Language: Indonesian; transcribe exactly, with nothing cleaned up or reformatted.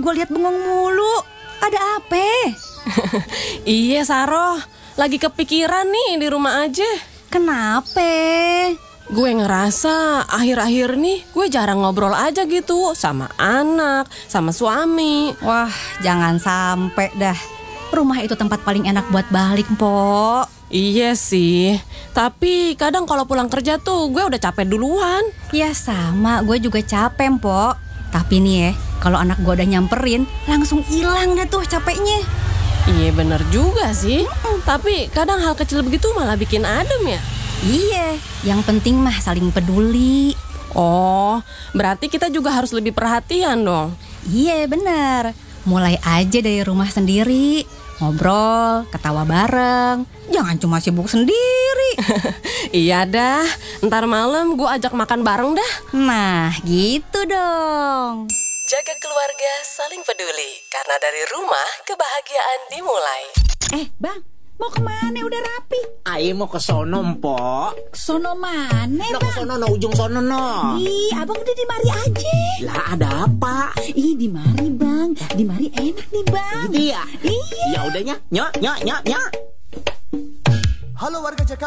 gue lihat bengong mulu. Ada apa? Iya Saroh, lagi kepikiran nih di rumah aja. Kenapa? Gue ngerasa akhir-akhir nih gue jarang ngobrol aja gitu sama anak, sama suami. Wah, jangan sampai dah. Rumah itu tempat paling enak buat balik, Mpok. Iya sih, tapi kadang kalau pulang kerja tuh gue udah capek duluan. Ya sama, gue juga capek, Mpok. Tapi nih ya, kalau anak gue udah nyamperin, langsung hilang deh tuh capeknya. Iya bener juga sih. Mm-mm. Tapi kadang hal kecil begitu malah bikin adem ya. Iya, yang penting mah saling peduli. Oh, berarti kita juga harus lebih perhatian dong. Iya bener. Mulai aja dari rumah sendiri. Ngobrol, ketawa bareng. Jangan cuma sibuk sendiri. Iya dah, ntar malam gue ajak makan bareng dah. Nah, gitu dong. Jaga keluarga, saling peduli. Karena dari rumah, kebahagiaan dimulai. Eh, Bang, mau kemana? Udah rapi. Ayo mau ke sono, Mpok. Sono mana, No, Bang? ke sono, no, ujung sono, no. Ih, abang udah di mari aja. Lah, ada apa? Ih, di mari, Bang. Di mari enak nih, Bang. Gitu ya? Iya. Ya udahnya, nyok, nyok, nyok, nyok. Halo warga Jakarta.